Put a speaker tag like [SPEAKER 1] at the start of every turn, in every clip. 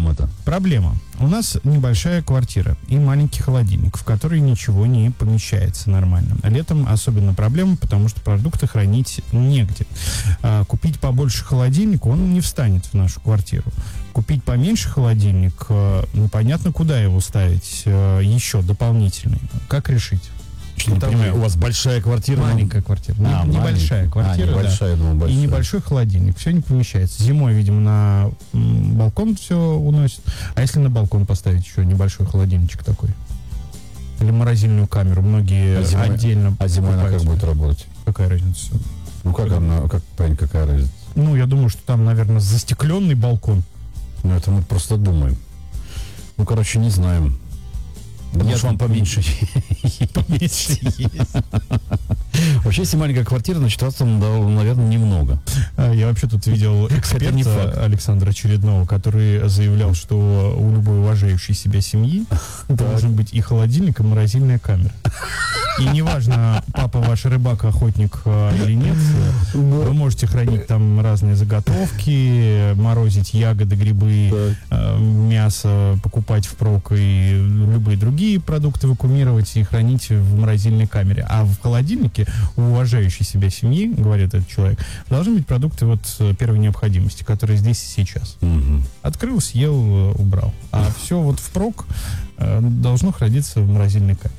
[SPEAKER 1] вам это?
[SPEAKER 2] Проблема. У нас небольшая квартира и маленький холодильник, в который ничего не помещается нормально. Летом особенно проблема, потому что продукты хранить негде. Купить побольше холодильник, он не встанет в нашу квартиру. Купить поменьше холодильник, непонятно, куда его ставить еще дополнительный. Как решить?
[SPEAKER 1] Не понимаю, у вас большая квартира?
[SPEAKER 2] Маленькая квартира. Небольшая квартира,
[SPEAKER 1] небольшая,
[SPEAKER 2] да.
[SPEAKER 1] думаю, большая.
[SPEAKER 2] И небольшой холодильник. Все не помещается. Зимой, видимо, на балкон все уносит. А если на балкон поставить еще небольшой холодильничек такой? Или морозильную камеру? Многие отдельно
[SPEAKER 1] А зимой она как будет работать?
[SPEAKER 2] Какая разница?
[SPEAKER 1] Ну как она, какая разница?
[SPEAKER 2] Ну, я думаю, что там, наверное, застекленный балкон.
[SPEAKER 1] Ну, это мы просто думаем. Ну, короче, не знаем. Да, может, вам поменьше
[SPEAKER 2] Поменьше есть.
[SPEAKER 1] Вообще, если маленькая квартира, значит, вас там, наверное, немного.
[SPEAKER 2] Я вообще тут видел эксперта Александра Очередного, который заявлял, что у любой уважающей себя семьи должен быть и холодильник, и морозильная камера. И неважно, папа ваш рыбак, охотник или нет, вы можете хранить там разные заготовки, морозить ягоды, грибы, мясо покупать впрок и любые другие продукты вакуумировать и хранить в морозильной камере. А в холодильнике у уважающей себя семьи, говорит этот человек, должны быть продукты вот первой необходимости, которые здесь и сейчас. Открыл, съел, убрал. А все вот впрок должно храниться в морозильной камере.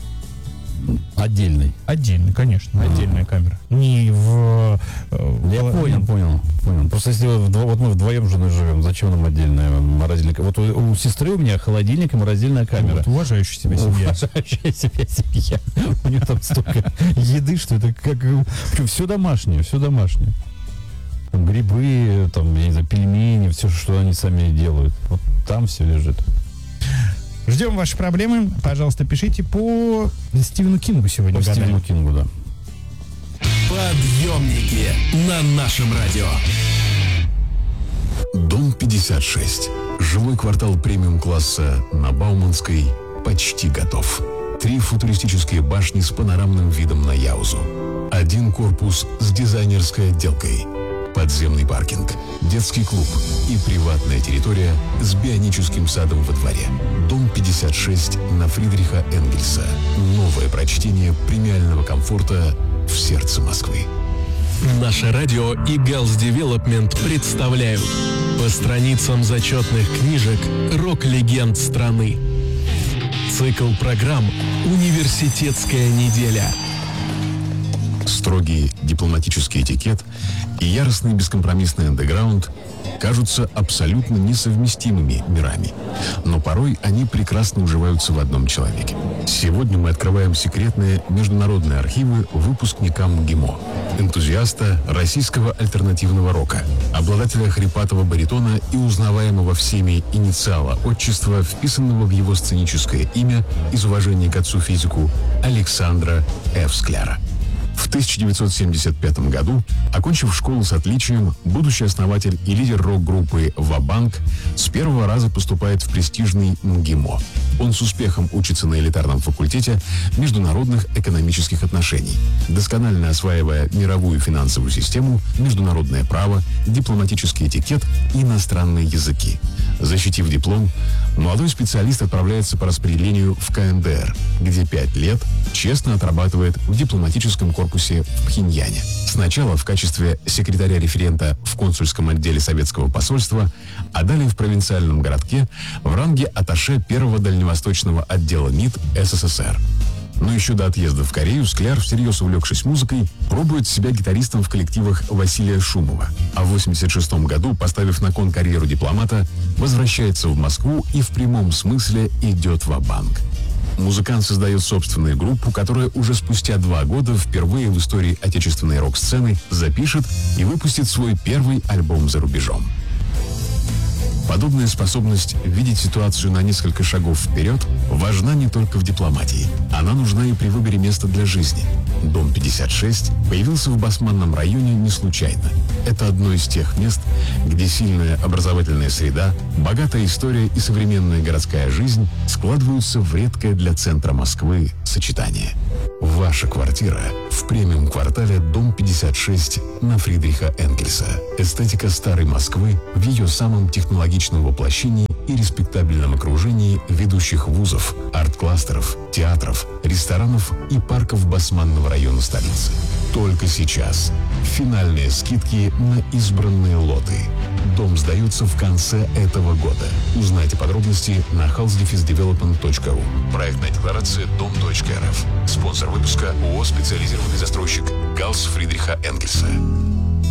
[SPEAKER 1] Отдельный.
[SPEAKER 2] Отдельный, конечно, отдельная камера. Не в...
[SPEAKER 1] Я понял. Просто если вот мы вдвоем с женой живем, зачем нам отдельная морозильная камера? Вот у сестры у меня холодильник и морозильная камера.
[SPEAKER 2] Вот уважающая себя семья.
[SPEAKER 1] Уважающая себя семья. У нее там столько еды, что это как... Все домашнее. Там грибы, там, я не знаю, пельмени, все, что они сами делают. Вот там все лежит.
[SPEAKER 2] Ждем ваши проблемы. Пожалуйста, пишите по Стивену Кингу сегодня.
[SPEAKER 1] По Стивену Кингу, да.
[SPEAKER 3] Подъемники на нашем радио. Дом 56. Жилой квартал премиум-класса на Бауманской почти готов. 3 футуристические башни с панорамным видом на Яузу. 1 корпус с дизайнерской отделкой. Подземный паркинг, детский клуб и приватная территория с бионическим садом во дворе. Дом 56 на Фридриха Энгельса. Новое прочтение премиального комфорта в сердце Москвы. Наше радио и Girls Development представляют по страницам зачетных книжек рок-легенд страны. Цикл программ «Университетская неделя». Строгий дипломатический этикет и яростный бескомпромиссный андеграунд кажутся абсолютно несовместимыми мирами, но порой они прекрасно уживаются в одном человеке. Сегодня мы открываем секретные международные архивы выпускника МГИМО, энтузиаста российского альтернативного рока, обладателя хрипатого баритона и узнаваемого всеми инициала отчества, вписанного в его сценическое имя из уважения к отцу-физику Александра Ф. Скляра. В 1975 году, окончив школу с отличием, будущий основатель и лидер рок-группы «Ва-Банк» с первого раза поступает в престижный МГИМО. Он с успехом учится на элитарном факультете международных экономических отношений, досконально осваивая мировую финансовую систему, международное право, дипломатический этикет и иностранные языки. Защитив диплом, молодой специалист отправляется по распределению в КНДР, где 5 лет честно отрабатывает в дипломатическом корпусе в Пхеньяне. Сначала в качестве секретаря-референта в консульском отделе советского посольства, а далее в провинциальном городке в ранге атташе первого дальневосточного отдела МИД СССР. Но еще до отъезда в Корею Скляр, всерьез увлекшись музыкой, пробует себя гитаристом в коллективах Василия Шумова. А в 1986 году, поставив на кон карьеру дипломата, возвращается в Москву и в прямом смысле идет ва-банк. Музыкант создает собственную группу, которая уже спустя 2 года впервые в истории отечественной рок-сцены запишет и выпустит свой первый альбом за рубежом. Подобная способность видеть ситуацию на несколько шагов вперед важна не только в дипломатии. Она нужна и при выборе места для жизни. Дом 56 появился в Басманном районе не случайно. Это одно из тех мест, где сильная образовательная среда, богатая история и современная городская жизнь складываются в редкое для центра Москвы сочетание. Ваша квартира в премиум-квартале Дом 56 на Фридриха Энгельса. Эстетика старой Москвы в ее самом технологичном воплощении и респектабельном окружении ведущих вузов, арт-кластеров, театров, ресторанов и парков Басманного района столицы. Только сейчас. Финальные скидки на избранные лоты. Дом сдается в конце этого года. Узнайте подробности на housedefisdevelopment.ru. Проектная декларация дом.рф. Спонсор выпуска ООО «Специализированный застройщик Галс Фридриха Энгельса».